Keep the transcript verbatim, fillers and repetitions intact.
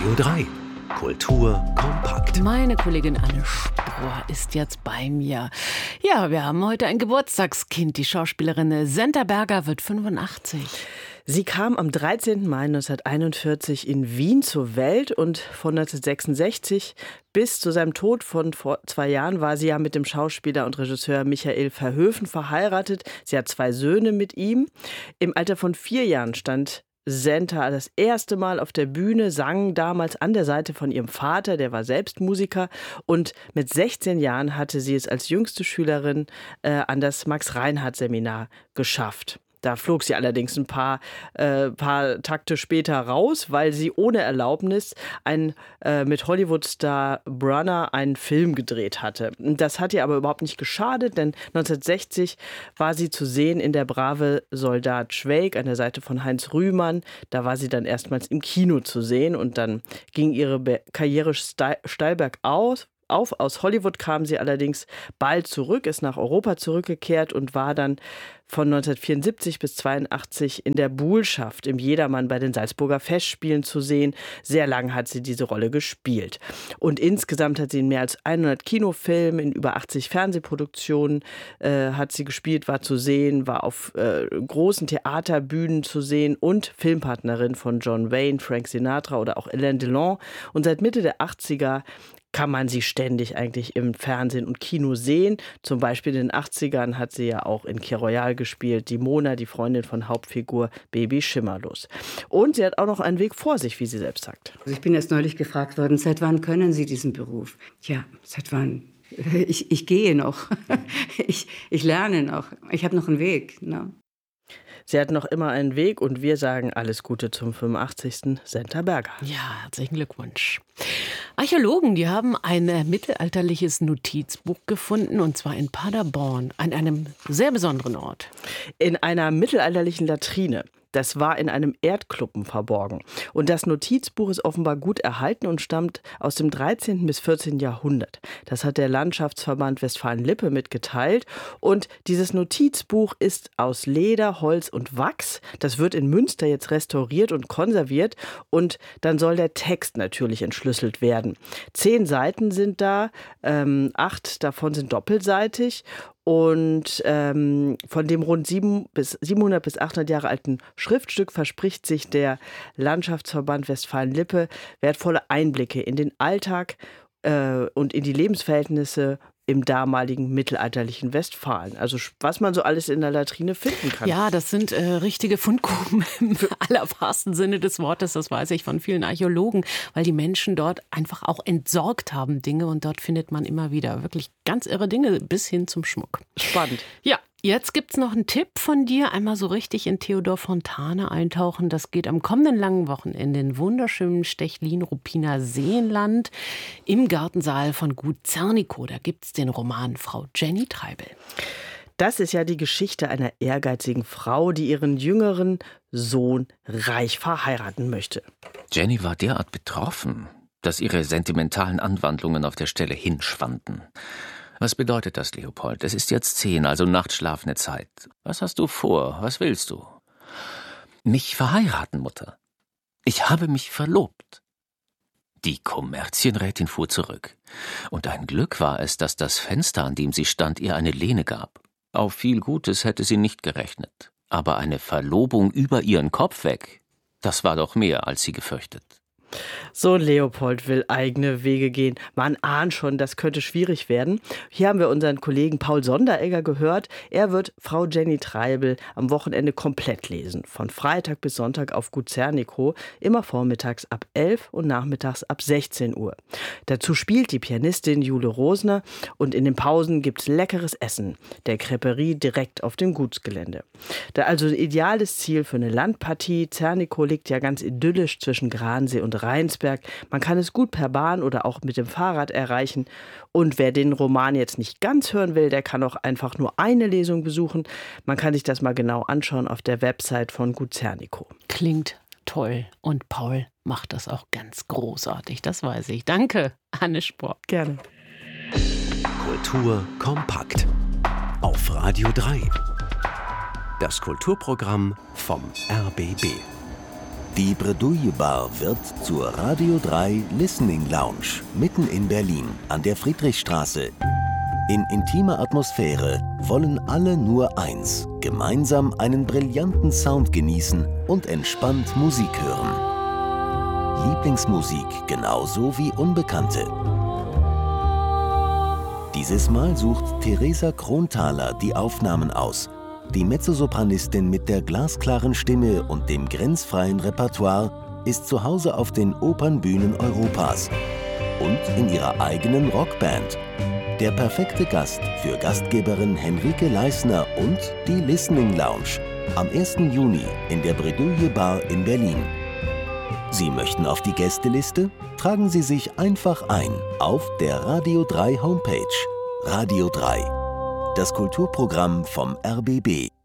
Radio drei. Kultur kompakt. Meine Kollegin Anne Spohr ist jetzt bei mir. Ja, wir haben heute ein Geburtstagskind. Die Schauspielerin Senta Berger wird fünfundachtzig. Sie kam am dreizehnten Mai neunzehnhunderteinundvierzig in Wien zur Welt und von neunzehnhundertsechsundsechzig bis zu seinem Tod von vor zwei Jahren war sie ja mit dem Schauspieler und Regisseur Michael Verhoeven verheiratet. Sie hat zwei Söhne mit ihm. Im Alter von vier Jahren stand Senta das erste Mal auf der Bühne, sang damals an der Seite von ihrem Vater, der war selbst Musiker, und mit sechzehn Jahren hatte sie es als jüngste Schülerin äh, an das Max-Reinhardt-Seminar geschafft. Da flog sie allerdings ein paar, äh, paar Takte später raus, weil sie ohne Erlaubnis ein, äh, mit Hollywood-Star Brunner einen Film gedreht hatte. Das hat ihr aber überhaupt nicht geschadet, denn neunzehnhundertsechzig war sie zu sehen in Der brave Soldat Schweik an der Seite von Heinz Rühmann. Da war sie dann erstmals im Kino zu sehen und dann ging ihre Be- Karriere steil bergauf. Auf. Aus Hollywood kam sie allerdings bald zurück, ist nach Europa zurückgekehrt und war dann von neunzehnhundertvierundsiebzig bis zweiundachtzig in der Buhlschaft im Jedermann bei den Salzburger Festspielen zu sehen. Sehr lange hat sie diese Rolle gespielt. Und insgesamt hat sie in mehr als hundert Kinofilmen, in über achtzig Fernsehproduktionen äh, hat sie gespielt, war zu sehen, war auf äh, großen Theaterbühnen zu sehen und Filmpartnerin von John Wayne, Frank Sinatra oder auch Alain Delon. Und seit Mitte der achtziger kann man sie ständig eigentlich im Fernsehen und Kino sehen. Zum Beispiel in den achtzigern hat sie ja auch in Key Royale gespielt, die Mona, die Freundin von Hauptfigur Baby Schimmerlos. Und sie hat auch noch einen Weg vor sich, wie sie selbst sagt. Also ich bin erst neulich gefragt worden, seit wann können Sie diesen Beruf? Ja, seit wann? Ich, ich gehe noch. Ich, ich lerne noch. Ich habe noch einen Weg. Ne? Sie hat noch immer einen Weg und wir sagen alles Gute zum fünfundachtzigsten Senta Berger. Ja, herzlichen Glückwunsch. Archäologen, die haben ein mittelalterliches Notizbuch gefunden, und zwar in Paderborn, an einem sehr besonderen Ort. In einer mittelalterlichen Latrine. Das war in einem Erdkluppen verborgen. Und das Notizbuch ist offenbar gut erhalten und stammt aus dem dreizehnten bis vierzehnten Jahrhundert. Das hat der Landschaftsverband Westfalen-Lippe mitgeteilt. Und dieses Notizbuch ist aus Leder, Holz und Wachs. Das wird in Münster jetzt restauriert und konserviert. Und dann soll der Text natürlich entschlüsselt werden. Zehn Seiten sind da, ähm, acht davon sind doppelseitig. Und ähm, von dem rund sieben bis siebenhundert bis achthundert Jahre alten Schriftstück verspricht sich der Landschaftsverband Westfalen-Lippe wertvolle Einblicke in den Alltag äh, und in die Lebensverhältnisse im damaligen mittelalterlichen Westfalen. Also was man so alles in der Latrine finden kann. Ja, das sind äh, richtige Fundgruben im allerwahrsten Sinne des Wortes. Das weiß ich von vielen Archäologen, weil die Menschen dort einfach auch entsorgt haben Dinge, und dort findet man immer wieder wirklich ganz irre Dinge bis hin zum Schmuck. Spannend. Ja. Jetzt gibt's noch einen Tipp von dir. Einmal so richtig in Theodor Fontane eintauchen. Das geht am kommenden langen Wochenende in den wunderschönen Stechlin-Ruppiner Seenland im Gartensaal von Gut Zernikow. Da gibt's den Roman Frau Jenny Treibel. Das ist ja die Geschichte einer ehrgeizigen Frau, die ihren jüngeren Sohn reich verheiraten möchte. Jenny war derart betroffen, dass ihre sentimentalen Anwandlungen auf der Stelle hinschwanden. Was bedeutet das, Leopold? Es ist jetzt zehn, also nachtschlafende Zeit. Was hast du vor? Was willst du? Mich verheiraten, Mutter. Ich habe mich verlobt. Die Kommerzienrätin fuhr zurück. Und ein Glück war es, dass das Fenster, an dem sie stand, ihr eine Lehne gab. Auf viel Gutes hätte sie nicht gerechnet. Aber eine Verlobung über ihren Kopf weg, das war doch mehr, als sie gefürchtet. So, Leopold will eigene Wege gehen. Man ahnt schon, das könnte schwierig werden. Hier haben wir unseren Kollegen Paul Sonderegger gehört. Er wird Frau Jenny Treibel am Wochenende komplett lesen. Von Freitag bis Sonntag auf Gut Zernikow, immer vormittags ab elf und nachmittags ab sechzehn Uhr. Dazu spielt die Pianistin Jule Rosner und in den Pausen gibt's leckeres Essen. Der Crêperie direkt auf dem Gutsgelände. Da also ein ideales Ziel für eine Landpartie. Zernikow liegt ja ganz idyllisch zwischen Gransee und Rheinsberg. Man kann es gut per Bahn oder auch mit dem Fahrrad erreichen. Und wer den Roman jetzt nicht ganz hören will, der kann auch einfach nur eine Lesung besuchen. Man kann sich das mal genau anschauen auf der Website von Gut Zernikow. Klingt toll. Und Paul macht das auch ganz großartig, das weiß ich. Danke, Anne Spohr. Gerne. Kultur kompakt. Auf Radio drei. Das Kulturprogramm vom R B B. Die Bredouille Bar wird zur Radio drei Listening Lounge mitten in Berlin an der Friedrichstraße. In intimer Atmosphäre wollen alle nur eins: gemeinsam einen brillanten Sound genießen und entspannt Musik hören. Lieblingsmusik genauso wie Unbekannte. Dieses Mal sucht Theresa Kronthaler die Aufnahmen aus. Die Mezzosopranistin mit der glasklaren Stimme und dem grenzfreien Repertoire ist zu Hause auf den Opernbühnen Europas und in ihrer eigenen Rockband. Der perfekte Gast für Gastgeberin Henrike Leisner und die Listening Lounge am ersten Juni in der Bredouille Bar in Berlin. Sie möchten auf die Gästeliste? Tragen Sie sich einfach ein auf der Radio drei Homepage. Radio drei, das Kulturprogramm vom R B B.